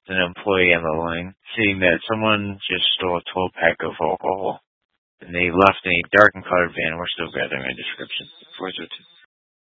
an employee on the line, seeing that someone just stole a 12-pack of alcohol. And they left in a dark and colored van. We're still gathering a description. 402.